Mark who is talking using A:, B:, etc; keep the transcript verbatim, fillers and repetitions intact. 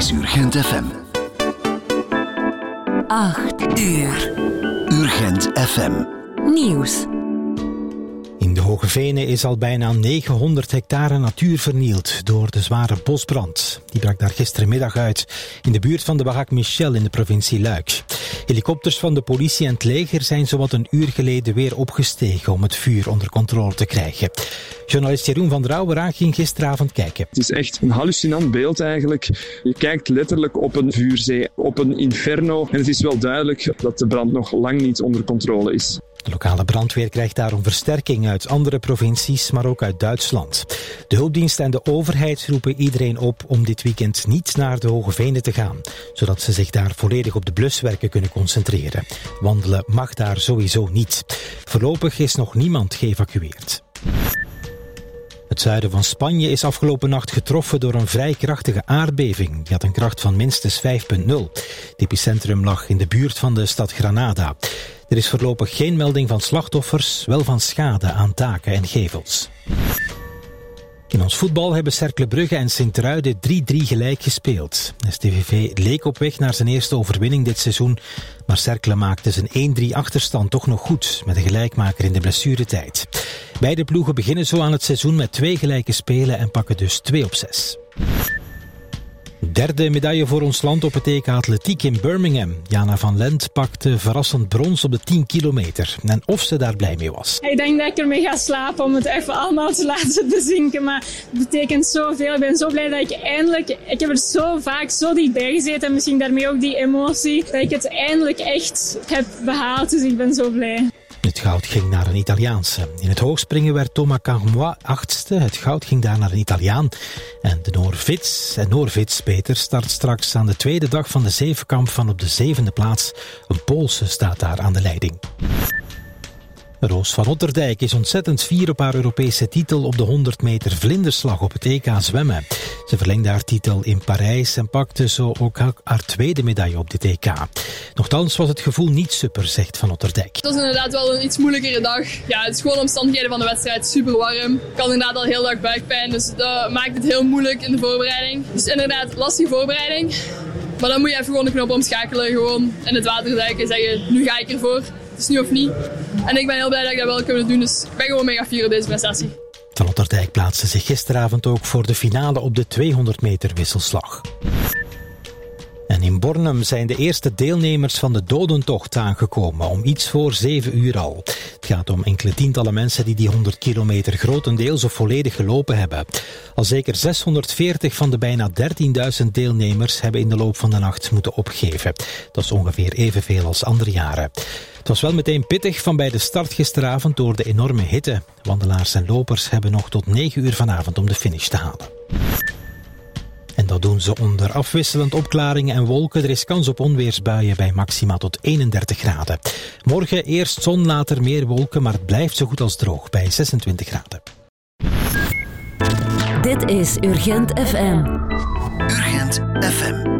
A: is Urgent F M.
B: acht uur.
A: Urgent F M.
B: Nieuws.
C: In de Hoge Venen is al bijna negenhonderd hectare natuur vernield door de zware bosbrand. Die brak daar gistermiddag uit in de buurt van de Barak Michel in de provincie Luik. Helikopters van de politie en het leger zijn zowat een uur geleden weer opgestegen om het vuur onder controle te krijgen. Journalist Jeroen van Rouwera ging gisteravond kijken.
D: Het is echt een hallucinant beeld eigenlijk. Je kijkt letterlijk op een vuurzee, op een inferno. En het is wel duidelijk dat de brand nog lang niet onder controle is.
C: De lokale brandweer krijgt daarom versterking uit andere provincies, maar ook uit Duitsland. De hulpdiensten en de overheid roepen iedereen op om dit weekend niet naar de Hoge Venen te gaan, zodat ze zich daar volledig op de bluswerken kunnen concentreren. Wandelen mag daar sowieso niet. Voorlopig is nog niemand geëvacueerd. Het zuiden van Spanje is afgelopen nacht getroffen door een vrij krachtige aardbeving. Die had een kracht van minstens vijf komma nul. Het epicentrum lag in de buurt van de stad Granada. Er is voorlopig geen melding van slachtoffers, wel van schade aan daken en gevels. In ons voetbal hebben Cercle Brugge en Sint-Truiden drie drie gelijk gespeeld. S T V V leek op weg naar zijn eerste overwinning dit seizoen, maar Cercle maakte zijn één drie achterstand toch nog goed, met een gelijkmaker in de blessuretijd. Beide ploegen beginnen zo aan het seizoen met twee gelijke spelen en pakken dus twee op zes. Derde medaille voor ons land op het E K Atletiek in Birmingham. Jana van Lent pakte verrassend brons op de tien kilometer. En of ze daar blij mee was.
E: Ik denk dat ik ermee ga slapen om het even allemaal te laten bezinken. Maar het betekent zoveel. Ik ben zo blij dat ik eindelijk... Ik heb er zo vaak zo dichtbij gezeten. En misschien daarmee ook die emotie. Dat ik het eindelijk echt heb behaald. Dus ik ben zo blij.
C: Het goud ging naar een Italiaanse. In het hoogspringen werd Thomas Carmois achtste. Het goud ging daar naar een Italiaan. En de Noor Vits, en Noor Vits Peter, start straks aan de tweede dag van de zevenkamp van op de zevende plaats. Een Poolse staat daar aan de leiding. Roos van Otterdijk is ontzettend fier op haar Europese titel op de honderd meter vlinderslag op het E K zwemmen. Ze verlengde haar titel in Parijs en pakte zo ook haar tweede medaille op dit E K. Nochtans was het gevoel niet super, zegt Van Otterdijk.
F: Het was inderdaad wel een iets moeilijkere dag. Ja, het is gewoon omstandigheden van de wedstrijd, super warm. Ik had inderdaad al heel dag buikpijn, dus dat maakt het heel moeilijk in de voorbereiding. Dus inderdaad, lastige voorbereiding. Maar dan moet je even gewoon de knop omschakelen, gewoon in het water duiken en zeggen, nu ga ik ervoor. Het is nu of niet. En ik ben heel blij dat ik dat wel kunnen doen, dus ik ben gewoon mega fier op deze prestatie.
C: Van Otterdijk plaatste zich gisteravond ook voor de finale op de tweehonderd meter wisselslag. En in Bornem zijn de eerste deelnemers van de dodentocht aangekomen, om iets voor zeven uur al. Het gaat om enkele tientallen mensen die die honderd kilometer grotendeels of volledig gelopen hebben. Al zeker zeshonderdveertig van de bijna dertienduizend deelnemers hebben in de loop van de nacht moeten opgeven. Dat is ongeveer evenveel als andere jaren. Het was wel meteen pittig van bij de start gisteravond door de enorme hitte. Wandelaars en lopers hebben nog tot negen uur vanavond om de finish te halen. En dat doen ze onder afwisselend opklaringen en wolken. Er is kans op onweersbuien bij maxima tot eenendertig graden. Morgen eerst zon, later meer wolken, maar het blijft zo goed als droog bij zesentwintig graden.
B: Dit is Urgent F M.
A: Urgent F M.